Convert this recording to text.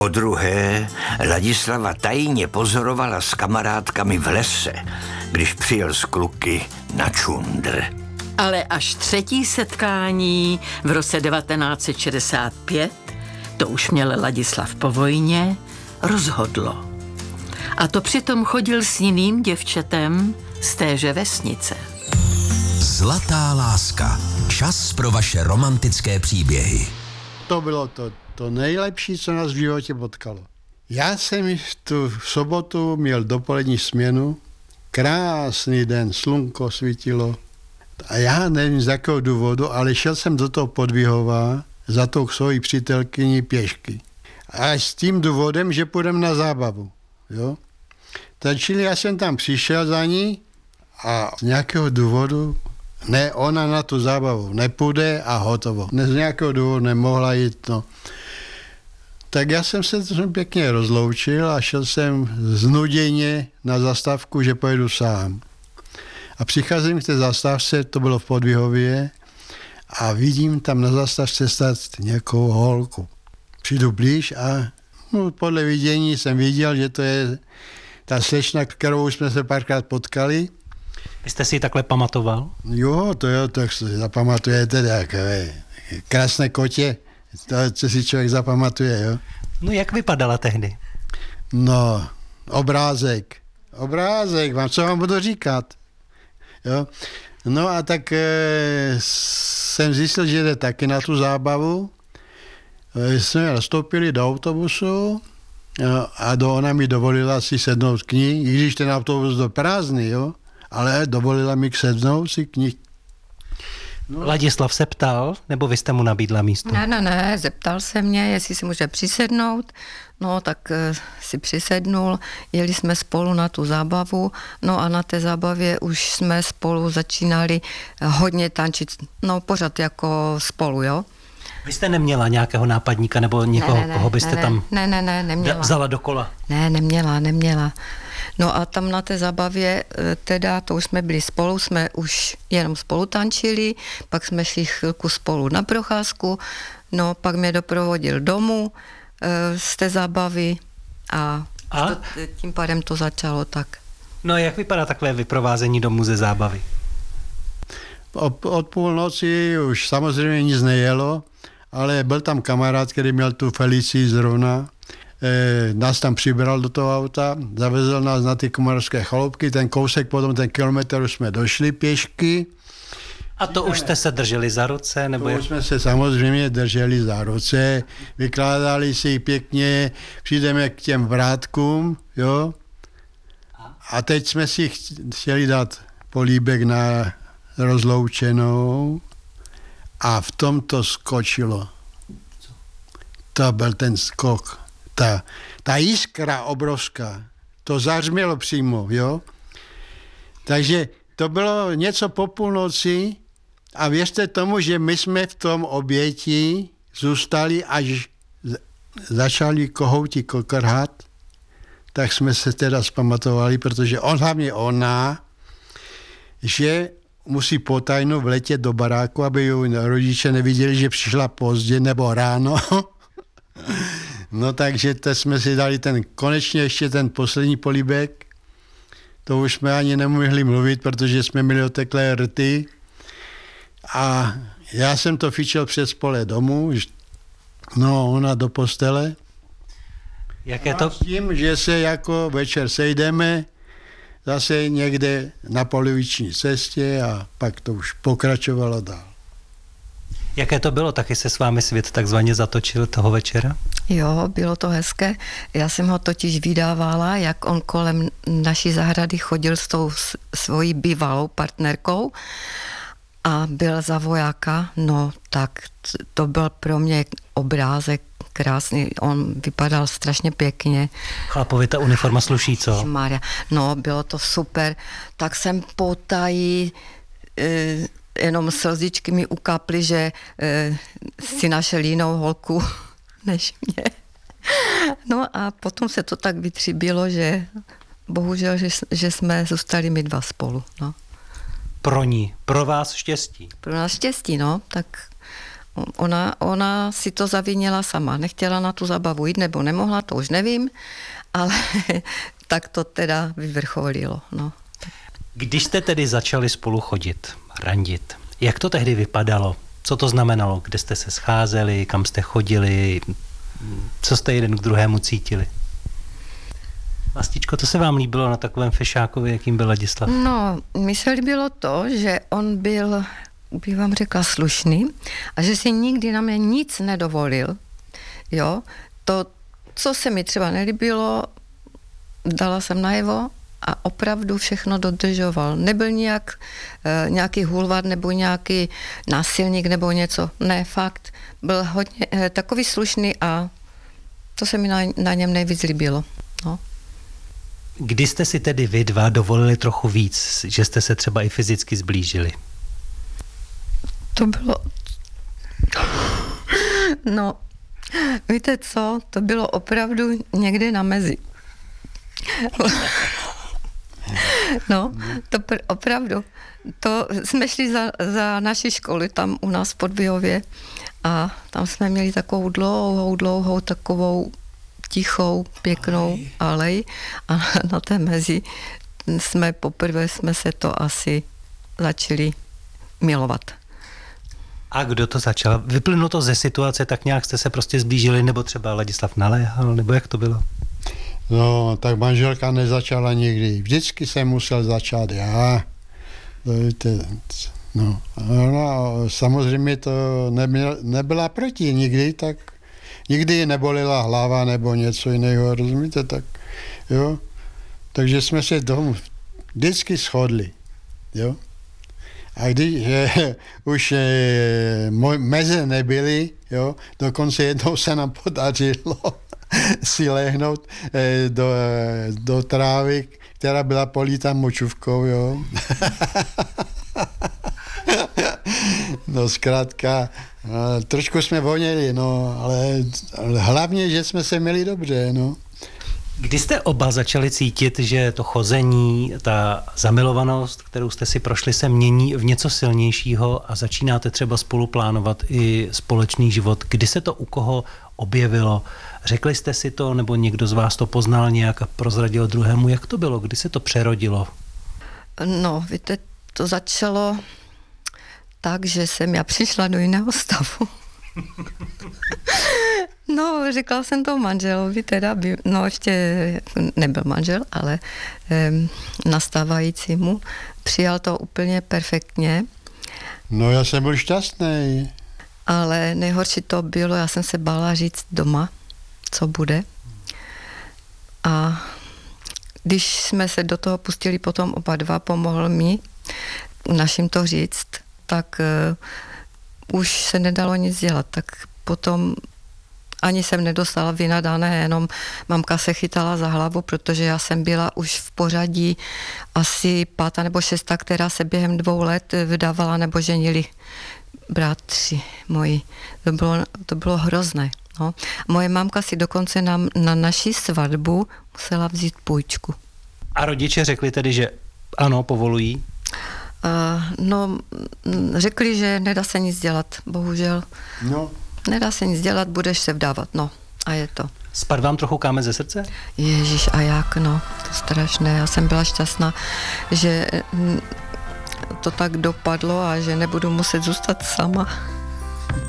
Podruhé Ladislava tajně pozorovala s kamarádkami v lese, když přijel s kluky na čundr. Ale až třetí setkání v roce 1965, to už měl Ladislav po vojně, rozhodlo. A to přitom chodil s jiným děvčetem z téže vesnice. Zlatá láska. Čas pro vaše romantické příběhy. To bylo to nejlepší, co nás v životě potkalo. Já jsem tu sobotu měl dopolední směnu, krásný den, slunko svítilo a já nevím z jakého důvodu, ale šel jsem do toho Podvihova za tou svojí přítelkyní pěšky. A s tím důvodem, že půjdeme na zábavu. Jo? Čili já jsem tam přišel za ní a z nějakého důvodu ne, ona na tu zábavu nepůjde a hotovo. Z nějakého důvodu nemohla jít, no. Tak já jsem se pěkně rozloučil a šel jsem znuděně na zastávku, že pojedu sám. A přicházím k té zastávce, to bylo v Podvihově, a vidím tam na zastávce stát nějakou holku. Přijdu blíž a podle vidění jsem viděl, že to je ta slečna, kterou jsme se párkrát potkali. Vy jste si ji takhle pamatoval? Jo, tak si zapamatujete, takové krásné kotě, to, co si člověk zapamatuje, jo. No jak vypadala tehdy? No, obrázek, co vám budu říkat, jo. No a tak jsem zjistil, že jde taky na tu zábavu. Jsme nastoupili do autobusu a ona mi dovolila si sednout k ní, i když ten autobus byl prázdný, jo. Ale dovolila mi sednout si k ní. No. Ladislav se ptal, nebo vy jste mu nabídla místo? Ne, zeptal se mě, jestli si může přisednout. No, tak si přisednul, jeli jsme spolu na tu zábavu, no a na té zábavě už jsme spolu začínali hodně tančit, no pořád jako spolu, jo. Vy jste neměla nějakého nápadníka nebo někoho, koho byste tam neměla. Vzala do kola? Ne, neměla. No a tam na té zábavě, teda to už jsme byli spolu, jsme už jenom spolu tančili, pak jsme šli chvilku spolu na procházku, no pak mě doprovodil domů z té zábavy a? Tím pádem to začalo tak. No a jak vypadá takové vyprovázení domů ze zábavy? Od půlnoci už samozřejmě nic nejelo, ale byl tam kamarád, který měl tu Felicii zrovna, nás tam přibral do toho auta, zavezl nás na ty Komorovské chaloupky, ten kousek, potom ten kilometr už jsme došli pěšky. A to už jste se drželi za ruce? Nebo už jsme se samozřejmě drželi za ruce, vykládali si pěkně, přijdeme k těm vrátkům, jo. A teď jsme si chtěli dát políbek na rozloučenou a v tom to skočilo. To byl ten skok. Ta jiskra obrovská, to zařmělo přímo, jo. Takže to bylo něco po půlnoci a věřte tomu, že my jsme v tom oběti zůstali, až začali kohouti kokrhat, tak jsme se teda zpamatovali, protože hlavně ona, že musí potajnu vletět do baráku, aby ju rodiče neviděli, že přišla pozdě nebo ráno. No takže to jsme si dali konečně ještě ten poslední políbek. To už jsme ani nemohli mluvit, protože jsme měli oteklé rty. A já jsem to fičel přes pole domů, no ona do postele. Jak je to? S tím, že se jako večer sejdeme zase někde na poloviční cestě a pak to už pokračovalo dál. Jaké to bylo? Taky se s vámi svět takzvaně zatočil toho večera? Jo, bylo to hezké. Já jsem ho totiž vydávala, jak on kolem naší zahrady chodil s tou svojí bývalou partnerkou a byl za vojáka. No tak to byl pro mě obrázek krásný. On vypadal strašně pěkně. Chlapovi ta uniforma sluší, co? Maria. No, bylo to super. Tak jsem potají jenom slzičky mi ukáply, že si našel jinou holku než mě. No a potom se to tak vytřibilo, že bohužel, že jsme zůstali my dva spolu. No. Pro ní, pro vás štěstí. Pro nás štěstí, no. Tak Ona si to zavínila sama. Nechtěla na tu zábavu jít, nebo nemohla, to už nevím, ale tak to teda vyvrcholilo. No. Když jste tedy začali spolu chodit, randit, jak to tehdy vypadalo? Co to znamenalo? Kde jste se scházeli, kam jste chodili, co jste jeden k druhému cítili? Vlastičko, to se vám líbilo na takovém fešákovi, jakým byl Ladislav? No, mně se líbilo to, že on byl, bych vám řekla, slušný a že si nikdy na mě nic nedovolil. Jo, to, co se mi třeba nelíbilo, dala jsem najevo a opravdu všechno dodržoval. Nebyl nějaký hulvát nebo nějaký násilník nebo něco. Ne, fakt. Byl hodně takový slušný a to se mi na něm nejvíc líbilo. No. Kdy jste si tedy vy dva dovolili trochu víc, že jste se třeba i fyzicky zblížili? To bylo... No, víte co? To bylo opravdu někde na mezi. No, to opravdu. To jsme šli za naší školy tam u nás v Podběhově a tam jsme měli takovou dlouhou, takovou tichou, pěknou alej a na té mezi poprvé jsme se to asi začali milovat. A kdo to začal? Vyplynulo to ze situace, tak nějak jste se prostě zblížili, nebo třeba Ladislav naléhal, nebo jak to bylo? No, tak manželka nezačala nikdy. Vždycky jsem musel začát já. No, ona samozřejmě to nebyla proti nikdy, tak nikdy ji nebolila hlava nebo něco jiného, rozumíte, tak jo. Takže jsme se tomu vždycky shodli, jo. A když už meze nebyly, jo, dokonce jednou se nám podařilo si lehnout do trávy, která byla polita močůvkou, jo. No zkrátka, trošku jsme voněli, no, ale hlavně, že jsme se měli dobře, no. Kdy jste oba začali cítit, že to chození, ta zamilovanost, kterou jste si prošli, se mění v něco silnějšího a začínáte třeba spolu plánovat i společný život? Kdy se to u koho objevilo? Řekli jste si to, nebo někdo z vás to poznal nějak a prozradil druhému? Jak to bylo? Kdy se to přerodilo? No, víte, to začalo tak, že jsem já přišla do jiného stavu. No, řekla jsem to manželovi, teda, no ještě nebyl manžel, ale nastávajícímu. Přijal to úplně perfektně. No, já jsem byl šťastný. Ale nejhorší to bylo, já jsem se bála říct doma, co bude. A když jsme se do toho pustili potom oba dva, pomohl mi našim to říct, tak už se nedalo nic dělat. Tak potom ani jsem nedostala vynadané, jenom mamka se chytala za hlavu, protože já jsem byla už v pořadí asi 5. nebo 6., která se během 2 let vydávala nebo ženili bratři moji. To bylo hrozné. No. Moje mamka si dokonce na naši svatbu musela vzít půjčku. A rodiče řekli tedy, že ano, povolují? No, řekli, že nedá se nic dělat, bohužel. No. Nedá se nic dělat, budeš se vdávat, no. A je to. Spad vám trochu kámen ze srdce? Ježíš, a jak, no. To strašné. Já jsem byla šťastná, že to tak dopadlo a že nebudu muset zůstat sama.